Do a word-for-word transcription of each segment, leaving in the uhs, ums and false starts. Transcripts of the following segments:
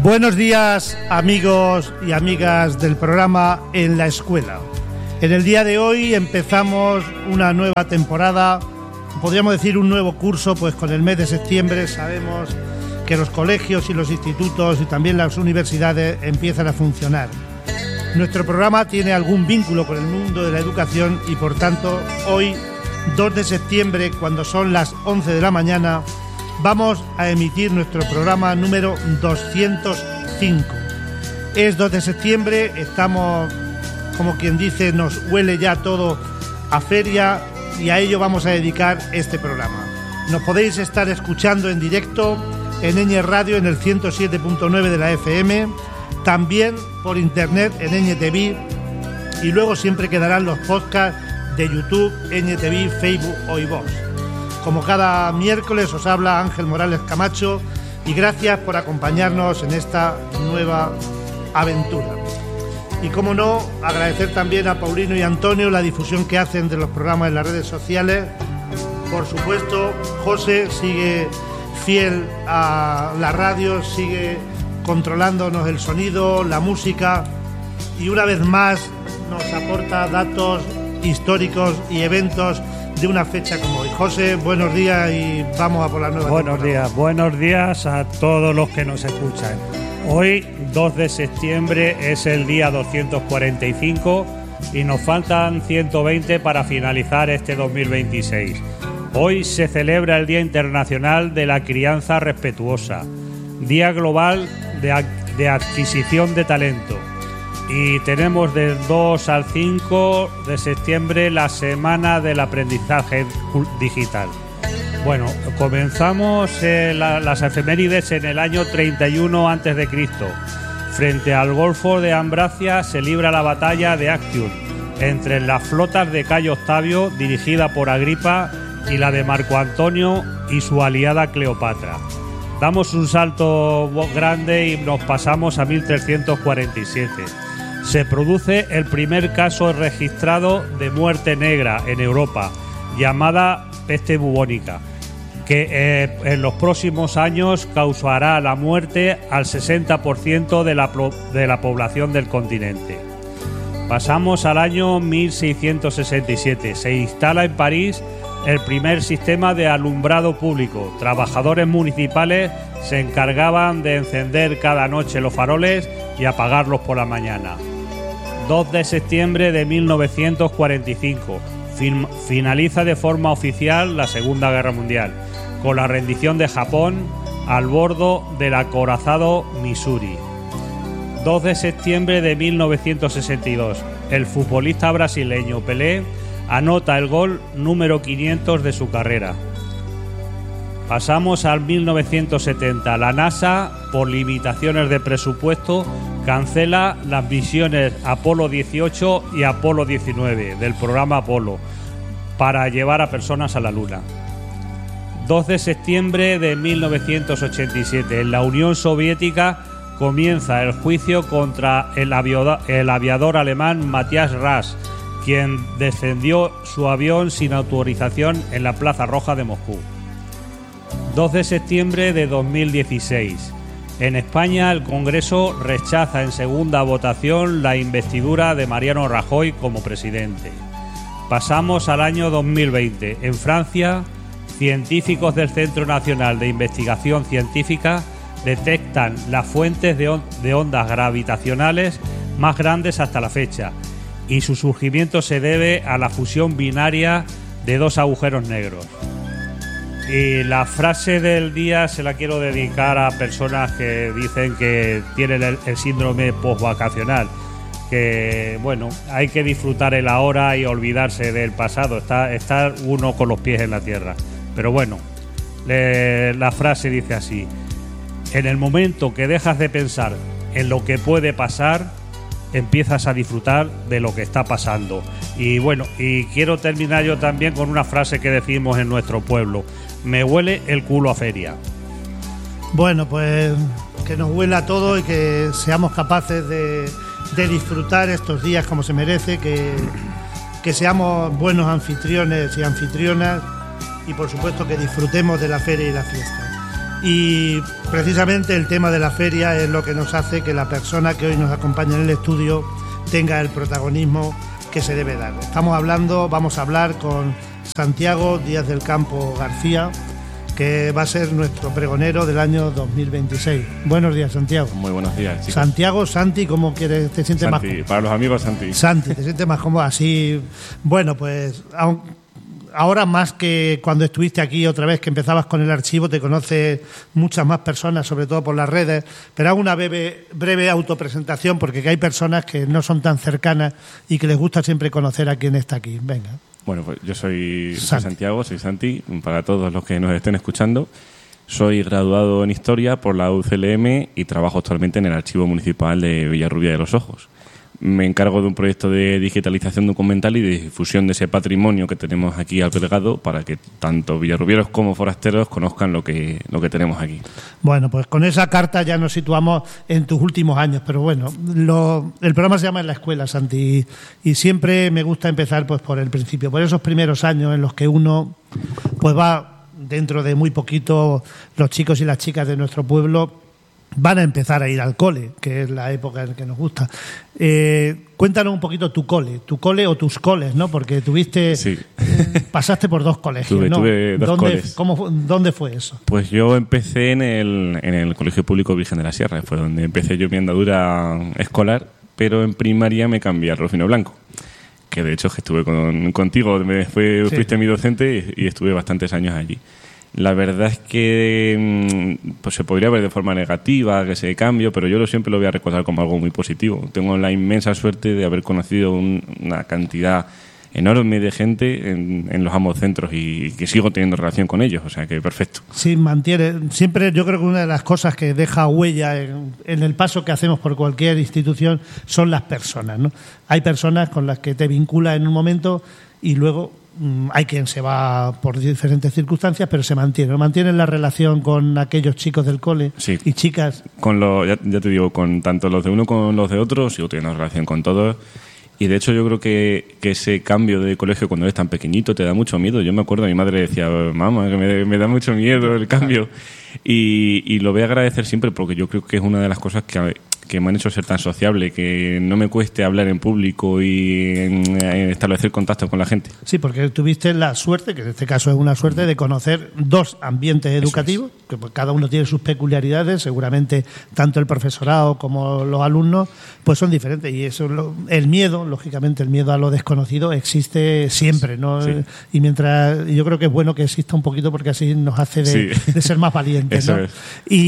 Buenos días, amigos y amigas del programa En la Escuela. En el día de hoy empezamos una nueva temporada, podríamos decir un nuevo curso, pues con el mes de septiembre sabemos que los colegios y los institutos y también las universidades empiezan a funcionar. Nuestro programa tiene algún vínculo con el mundo de la educación y por tanto hoy, dos de septiembre, cuando son las once de la mañana, vamos a emitir nuestro programa número doscientos cinco. Es dos de septiembre, estamos, como quien dice, nos huele ya todo a feria y a ello vamos a dedicar este programa. Nos podéis estar escuchando en directo en Eñe Radio en el ciento siete punto nueve de la F M, también por internet en Eñe T V y luego siempre quedarán los podcasts de YouTube, Eñe T V, Facebook o iVoox. Como cada miércoles os habla Ángel Morales Camacho y gracias por acompañarnos en esta nueva aventura. Y como no, agradecer también a Paulino y Antonio la difusión que hacen de los programas en las redes sociales. Por supuesto, José sigue fiel a la radio, sigue controlándonos el sonido, la música y una vez más nos aporta datos históricos y eventos de una fecha como hoy. José, buenos días y vamos a por la nueva Buenos temporada. días, buenos días a todos los que nos escuchan. Hoy, dos de septiembre, es el día doscientos cuarenta y cinco y nos faltan ciento veinte para finalizar este dos mil veintiséis. Hoy se celebra el Día Internacional de la Crianza Respetuosa, Día Global de, de Adquisición de Talento. Y tenemos del dos al cinco de septiembre la Semana del Aprendizaje Digital. Bueno, comenzamos eh, la, las efemérides en el año treinta y uno antes de Cristo. Frente al Golfo de Ambracia se libra la batalla de Actium entre las flotas de Cayo Octavio, dirigida por Agripa, y la de Marco Antonio y su aliada Cleopatra. Damos un salto grande y nos pasamos a mil trescientos cuarenta y siete. Se produce el primer caso registrado de muerte negra en Europa, llamada peste bubónica, que eh, en los próximos años causará la muerte al sesenta por ciento de la, de la población del continente. Pasamos al año mil seiscientos sesenta y siete. Se instala en París el primer sistema de alumbrado público. Trabajadores municipales se encargaban de encender cada noche los faroles y apagarlos por la mañana. dos de septiembre de mil novecientos cuarenta y cinco. Fin- finaliza de forma oficial la Segunda Guerra Mundial, con la rendición de Japón al bordo del acorazado Missouri. dos de septiembre de mil novecientos sesenta y dos. El futbolista brasileño Pelé anota el gol número quinientos de su carrera. Pasamos al mil novecientos setenta. La NASA, por limitaciones de presupuesto, cancela las misiones Apolo dieciocho y Apolo diecinueve del programa Apolo para llevar a personas a la Luna. dos de septiembre de mil novecientos ochenta y siete. En la Unión Soviética comienza el juicio contra el aviador, el aviador alemán Matías Ras, quien descendió su avión sin autorización en la Plaza Roja de Moscú. dos de septiembre de dos mil dieciséis. En España, el Congreso rechaza en segunda votación la investidura de Mariano Rajoy como presidente. Pasamos al año dos mil veinte. En Francia, científicos del Centro Nacional de Investigación Científica detectan las fuentes de, on- de ondas gravitacionales más grandes hasta la fecha, y su surgimiento se debe a la fusión binaria de dos agujeros negros. Y la frase del día se la quiero dedicar a personas que dicen que tienen el, el síndrome postvacacional, que bueno, hay que disfrutar el ahora y olvidarse del pasado, está, estar uno con los pies en la tierra. Pero bueno, le, la frase dice así: en el momento que dejas de pensar en lo que puede pasar, empiezas a disfrutar de lo que está pasando. Y bueno, y quiero terminar yo también con una frase que decimos en nuestro pueblo: me huele el culo a feria. Bueno, pues que nos huela todo y que seamos capaces de, de disfrutar estos días como se merece, que, que seamos buenos anfitriones y anfitrionas y por supuesto que disfrutemos de la feria y la fiesta. y precisamente el tema de la feria es lo que nos hace que la persona que hoy nos acompaña en el estudio tenga el protagonismo que se debe dar. Estamos hablando, vamos a hablar con Santiago Díaz del Campo García, que va a ser nuestro pregonero del año dos mil veintiséis. Buenos días, Santiago. Muy buenos días, chicos. Santiago, Santi, ¿cómo quieres? ¿Te sientes Santi, más? Para los amigos, Santi. Santi, ¿te sientes más cómodo? Así, bueno, pues ahora más que cuando estuviste aquí otra vez, que empezabas con el archivo, te conoce muchas más personas, sobre todo por las redes, pero hago una breve, breve autopresentación porque hay personas que no son tan cercanas y que les gusta siempre conocer a quien está aquí. Venga. Bueno, pues yo soy, soy Santi. Santiago, soy Santi, para todos los que nos estén escuchando. Soy graduado en Historia por la U C L M y trabajo actualmente en el Archivo Municipal de Villarrubia de los Ojos. Me encargo de un proyecto de digitalización documental y de difusión de ese patrimonio que tenemos aquí albergado para que tanto villarrubieros como forasteros conozcan lo que, lo que tenemos aquí. Bueno, pues con esa carta ya nos situamos en tus últimos años, pero bueno, lo, el programa se llama En la Escuela, Santi, y, y siempre me gusta empezar pues por el principio, por esos primeros años en los que uno pues va, dentro de muy poquito, los chicos y las chicas de nuestro pueblo van a empezar a ir al cole, que es la época en que nos gusta. Eh, cuéntanos un poquito tu cole, tu cole o tus coles, ¿no? Porque tuviste, sí. pasaste por dos colegios, tuve, ¿no? Tuve dos ¿Dónde, coles. ¿cómo, ¿Dónde fue eso? Pues yo empecé en el, en el Colegio Público Virgen de la Sierra, fue donde empecé yo mi andadura escolar, pero en primaria me cambié al Rufino Blanco, que de hecho que estuve con, contigo, me fue, sí. fuiste mi docente y, y estuve bastantes años allí. La verdad es que pues se podría ver de forma negativa que ese cambio, pero yo lo siempre lo voy a recordar como algo muy positivo. Tengo la inmensa suerte de haber conocido un, una cantidad enorme de gente en, en los ambos centros y que sigo teniendo relación con ellos, o sea que perfecto. Sí, mantiene. Siempre yo creo que una de las cosas que deja huella en, en el paso que hacemos por cualquier institución son las personas, ¿no? Hay personas con las que te vinculas en un momento y luego hay quien se va por diferentes circunstancias, pero se mantiene. Mantiene la relación con aquellos chicos del cole sí. y chicas. Con lo, ya, ya te digo, con tanto los de uno como los de otros, sigo teniendo relación con todos. Y de hecho yo creo que, que ese cambio de colegio cuando eres tan pequeñito te da mucho miedo. Yo me acuerdo, mi madre decía, mamá, que me, me da mucho miedo el cambio. Y, y lo voy a agradecer siempre porque yo creo que es una de las cosas que, que me han hecho ser tan sociable, que no me cueste hablar en público y en, en establecer contacto con la gente. Sí, porque tuviste la suerte, que en este caso es una suerte, de conocer dos ambientes educativos, es. que pues cada uno tiene sus peculiaridades, seguramente tanto el profesorado como los alumnos pues son diferentes y eso lo, el miedo, lógicamente el miedo a lo desconocido existe siempre, ¿no? Sí. Y mientras yo creo que es bueno que exista un poquito porque así nos hace de, sí. de ser más valientes, eso ¿no? Es.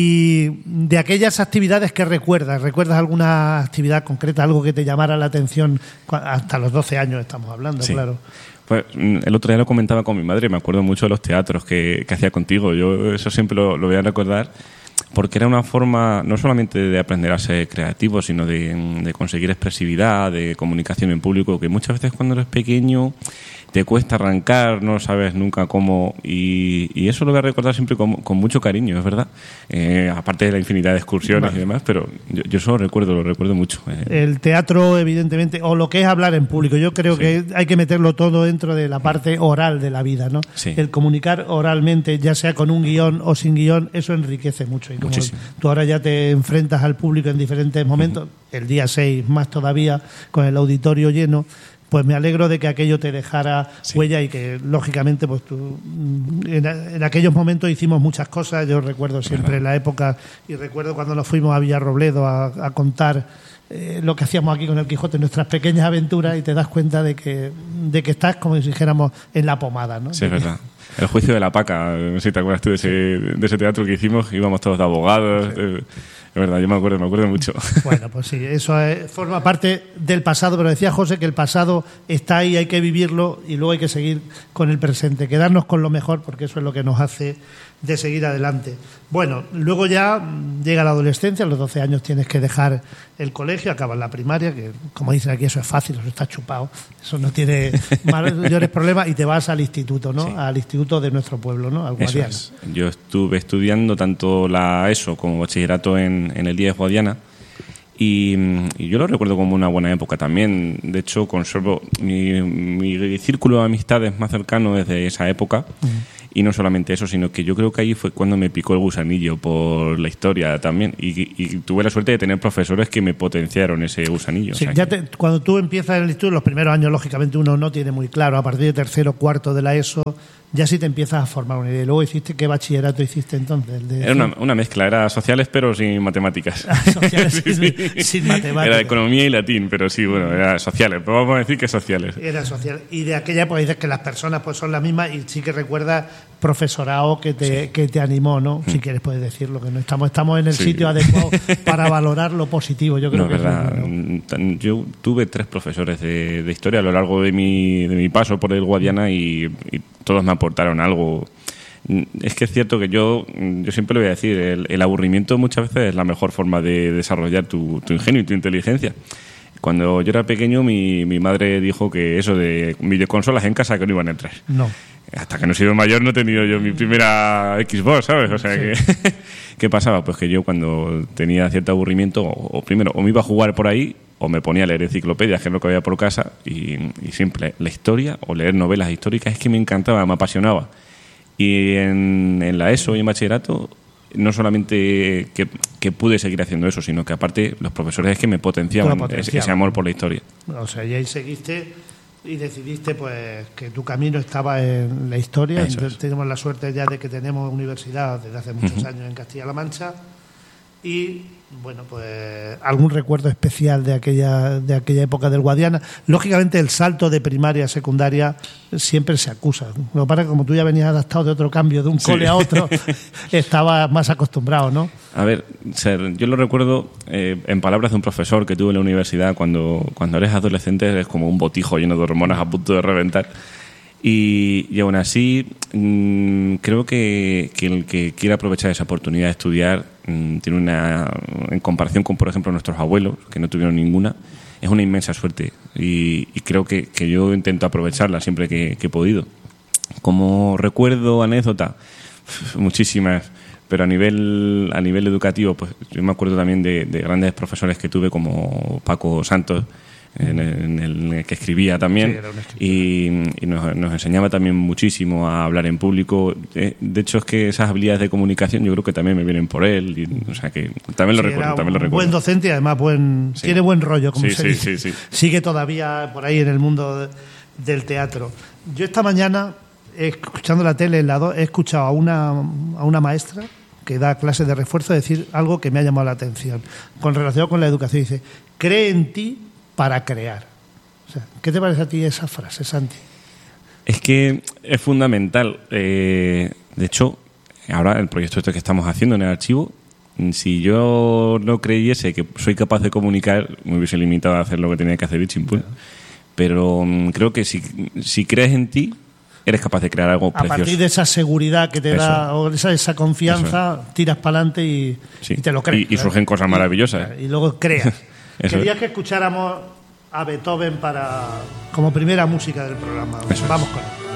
Y de aquellas actividades que recuerdas, ¿recuerdas alguna actividad concreta, algo que te llamara la atención? Hasta los doce años estamos hablando, sí. claro. Pues el otro día lo comentaba con mi madre, me acuerdo mucho de los teatros que, que hacía contigo. Yo eso siempre lo, lo voy a recordar porque era una forma no solamente de aprender a ser creativo, sino de, de conseguir expresividad, de comunicación en público, que muchas veces cuando eres pequeño te cuesta arrancar, no sabes nunca cómo, y, y eso lo voy a recordar siempre con, con mucho cariño, es verdad, eh, aparte de la infinidad de excursiones, vale, y demás, pero yo, yo eso lo recuerdo, lo recuerdo mucho. Eh. El teatro, evidentemente, o lo que es hablar en público, yo creo sí. que hay que meterlo todo dentro de la parte oral de la vida, ¿no? Sí. El comunicar oralmente, ya sea con un guión o sin guión, eso enriquece mucho, y como muchísimo. Tú ahora ya te enfrentas al público en diferentes momentos, uh-huh. el día seis más todavía, con el auditorio lleno, pues me alegro de que aquello te dejara sí. huella y que, lógicamente, pues tú en, en aquellos momentos hicimos muchas cosas. Yo recuerdo siempre ¿verdad? La época y recuerdo cuando nos fuimos a Villarrobledo a, a contar eh, lo que hacíamos aquí con el Quijote, nuestras pequeñas aventuras, y te das cuenta de que, de que estás, como si dijéramos, en la pomada, ¿no? Sí, es verdad. El juicio de la Paca, no sé si te acuerdas tú de ese, de ese teatro que hicimos, íbamos todos de abogados. Sí. Eh, es verdad, yo me acuerdo, me acuerdo mucho. Bueno, pues sí, eso es, forma parte del pasado, pero decía José que el pasado está ahí, hay que vivirlo y luego hay que seguir con el presente, quedarnos con lo mejor, porque eso es lo que nos hace de seguir adelante. Bueno, luego ya llega la adolescencia, a los doce años tienes que dejar el colegio, acabas la primaria, que como dicen aquí eso es fácil, eso está chupado, eso no tiene mayores problemas, y te vas al instituto, ¿no? Sí. Al instituto de nuestro pueblo, ¿no? Al Guadiana. Eso es. Yo estuve estudiando tanto la ESO como bachillerato en, en el D I E Guadiana. Y, y yo lo recuerdo como una buena época también. De hecho, conservo mi, mi círculo de amistades más cercano desde esa época. Uh-huh. Y no solamente eso, sino que yo creo que ahí fue cuando me picó el gusanillo por la historia también. Y, y tuve la suerte de tener profesores que me potenciaron ese gusanillo. Sí, o sea ya que... te, cuando tú empiezas en el instituto, los primeros años, lógicamente, uno no tiene muy claro. A partir de tercero, cuarto de la ESO, ya sí te empiezas a formar una idea. Luego hiciste, ¿qué bachillerato hiciste entonces? El de... Era una, una mezcla, era sociales pero sin matemáticas. Sociales sí, sin, sí. sin matemáticas. Era economía y latín, pero sí, bueno, era sociales. Pero vamos a decir que sociales. Era social. Y de aquella época dices que las personas pues son las mismas y sí que recuerdas profesorado que te, sí. que te animó, ¿no? Si quieres puedes decirlo, que no estamos, estamos en el sí. sitio adecuado para valorar lo positivo. Yo creo no, que verdad. Es muy bueno. Yo tuve tres profesores de, de historia a lo largo de mi, de mi paso por el Guadiana y, y todos me aportaron algo. Es que es cierto que yo, yo siempre lo voy a decir, el, el aburrimiento muchas veces es la mejor forma de desarrollar tu, tu ingenio y tu inteligencia. Cuando yo era pequeño, mi, mi madre dijo que eso de videoconsolas en casa que no iban a entrar. No. Hasta que no he sido mayor no he tenido yo mi primera Xbox, ¿sabes? O sea, sí. que ¿qué pasaba? Pues que yo cuando tenía cierto aburrimiento, o, o primero, o me iba a jugar por ahí, o me ponía a leer enciclopedias, que es lo que había por casa, y, y siempre la historia, o leer novelas históricas, es que me encantaba, me apasionaba. Y en, en la ESO y en bachillerato, no solamente que, que pude seguir haciendo eso, sino que aparte los profesores es que me potenciaban, potenciaban. Ese, ese amor por la historia. O sea, y ahí seguiste y decidiste pues que tu camino estaba en la historia. Entonces, tenemos la suerte ya de que tenemos universidad desde hace muchos uh-huh. años en Castilla-La Mancha. Y bueno, pues algún recuerdo especial de aquella de aquella época del Guadiana. Lógicamente el salto de primaria a secundaria siempre se acusa. Lo que pasa es que como tú ya venías adaptado de otro cambio, de un sí. cole a otro, estabas más acostumbrado, ¿no? A ver, Ser, yo lo recuerdo eh, en palabras de un profesor que tuve en la universidad. Cuando, cuando eres adolescente eres como un botijo lleno de hormonas a punto de reventar. Y, y aún así, mmm, creo que, que el que quiera aprovechar esa oportunidad de estudiar mmm, tiene una, en comparación con, por ejemplo, nuestros abuelos, que no tuvieron ninguna, es una inmensa suerte. Y, y creo que, que yo intento aprovecharla siempre que, que he podido. Como recuerdo, anécdota, muchísimas, pero a nivel, a nivel educativo, pues yo me acuerdo también de, de grandes profesores que tuve, como Paco Santos, En el, en el que escribía también, sí, y, y nos, nos enseñaba también muchísimo a hablar en público. De hecho, es que esas habilidades de comunicación yo creo que también me vienen por él, y, o sea que también lo sí, recuerdo, también lo recuerdo. Buen docente y además buen, sí. tiene buen rollo, como sí, se sí, dice. Sí, sí. Sigue todavía por ahí en el mundo de, del teatro. Yo esta mañana, escuchando la tele en la dos, he escuchado a una, a una maestra que da clases de refuerzo decir algo que me ha llamado la atención con relación con la educación. Dice, cree en ti para crear. O sea, ¿qué te parece a ti esa frase, Santi? Es que es fundamental. Eh, de hecho, ahora el proyecto este que estamos haciendo en el archivo, si yo no creyese que soy capaz de comunicar, me hubiese limitado a hacer lo que tenía que hacer y chimpún. Claro. Pero um, creo que si, si crees en ti, eres capaz de crear algo a precioso. A partir de esa seguridad que te Eso. da, o esa, esa confianza, tiras para adelante y, sí. y te lo crees. Y, y surgen cosas maravillosas. Y, y luego creas. Querías que escucháramos a Beethoven para como primera música del programa. Eso Vamos es. con él.